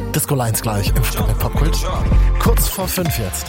Disco Lines gleich im Sputnik Popkult. Kurz vor 5 jetzt.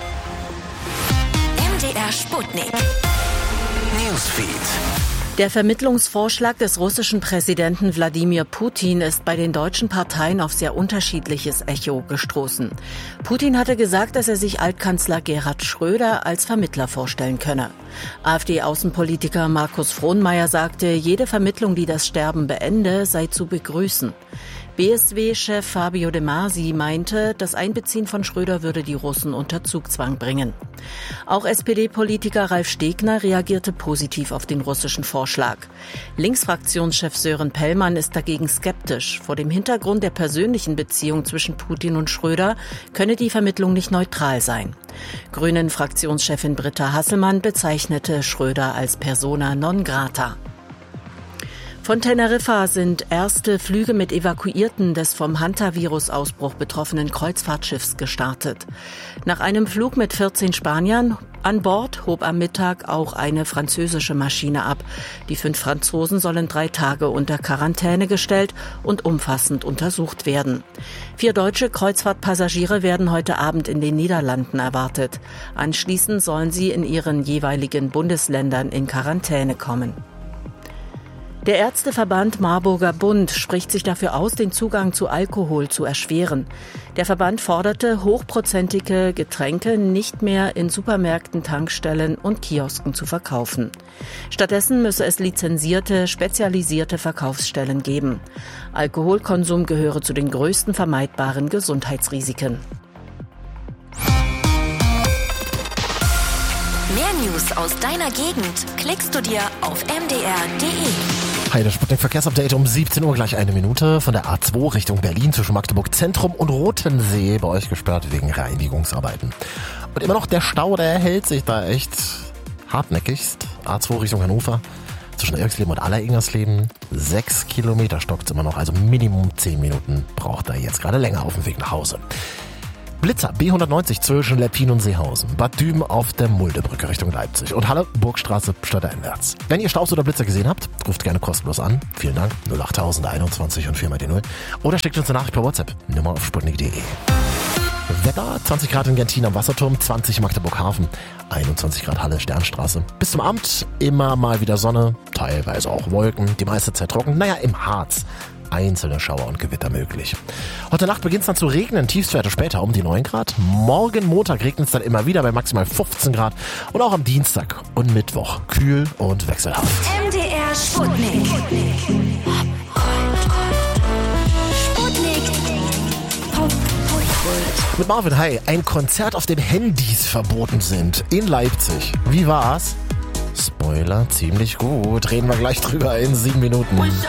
MDR Sputnik. Newsfeed. Der Vermittlungsvorschlag des russischen Präsidenten Wladimir Putin ist bei den deutschen Parteien auf sehr unterschiedliches Echo gestoßen. Putin hatte gesagt, dass er sich Altkanzler Gerhard Schröder als Vermittler vorstellen könne. AfD-Außenpolitiker Markus Frohnmayer sagte, jede Vermittlung, die das Sterben beende, sei zu begrüßen. BSW-Chef Fabio De Masi meinte, das Einbeziehen von Schröder würde die Russen unter Zugzwang bringen. Auch SPD-Politiker Ralf Stegner reagierte positiv auf den russischen Vorschlag. Linksfraktionschef Sören Pellmann ist dagegen skeptisch. Vor dem Hintergrund der persönlichen Beziehung zwischen Putin und Schröder könne die Vermittlung nicht neutral sein. Grünen-Fraktionschefin Britta Hasselmann bezeichnete Schröder als persona non grata. Von Teneriffa sind erste Flüge mit Evakuierten des vom Hantavirus-Ausbruch betroffenen Kreuzfahrtschiffs gestartet. Nach einem Flug mit 14 Spaniern an Bord hob am Mittag auch eine französische Maschine ab. Die 5 Franzosen sollen 3 Tage unter Quarantäne gestellt und umfassend untersucht werden. 4 deutsche Kreuzfahrtpassagiere werden heute Abend in den Niederlanden erwartet. Anschließend sollen sie in ihren jeweiligen Bundesländern in Quarantäne kommen. Der Ärzteverband Marburger Bund spricht sich dafür aus, den Zugang zu Alkohol zu erschweren. Der Verband forderte, hochprozentige Getränke nicht mehr in Supermärkten, Tankstellen und Kiosken zu verkaufen. Stattdessen müsse es lizenzierte, spezialisierte Verkaufsstellen geben. Alkoholkonsum gehöre zu den größten vermeidbaren Gesundheitsrisiken. Mehr News aus deiner Gegend klickst du dir auf mdr.de. Hi, der Sputnik Verkehrsupdate um 17 Uhr, gleich 1 Minute. Von der A2 Richtung Berlin zwischen Magdeburg Zentrum und Rotensee bei euch gesperrt wegen Reinigungsarbeiten. Und immer noch der Stau, der hält sich da echt hartnäckigst. A2 Richtung Hannover zwischen Eriksleben und Aller-Ingersleben. 6 Kilometer stockt's immer noch, also Minimum 10 Minuten braucht er jetzt gerade länger auf dem Weg nach Hause. Blitzer B190 zwischen Leppin und Seehausen, Bad Düben auf der Muldebrücke Richtung Leipzig und Halle, Burgstraße, stadteinwärts. Wenn ihr Staus oder Blitzer gesehen habt, ruft gerne kostenlos an. Vielen Dank, 08000 21 und 4 mal die 0. Oder schickt uns eine Nachricht per WhatsApp, Nummer auf sputnik.de. Wetter, 20 Grad in Gentin am Wasserturm, 20 Magdeburg Hafen, 21 Grad Halle, Sternstraße. Bis zum Abend immer mal wieder Sonne, teilweise auch Wolken, die meiste Zeit trocken. Naja, im Harz einzelne Schauer und Gewitter möglich. Heute Nacht beginnt es dann zu regnen, Tiefstwerte später um die 9 Grad. Morgen Montag regnet es dann immer wieder bei maximal 15 Grad. Und auch am Dienstag und Mittwoch kühl und wechselhaft. MDR Sputnik. Mit Marvin, hi. Ein Konzert, auf dem Handys verboten sind. In Leipzig. Wie war's? Spoiler, ziemlich gut. Reden wir gleich drüber in 7 Minuten.